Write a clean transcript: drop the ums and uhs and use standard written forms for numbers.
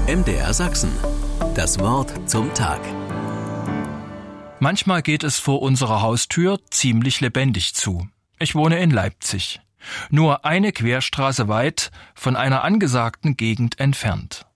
MDR Sachsen. Das Wort zum Tag. Manchmal geht es vor unserer Haustür ziemlich lebendig zu. Ich wohne in Leipzig. Nur eine Querstraße weit von einer angesagten Gegend entfernt.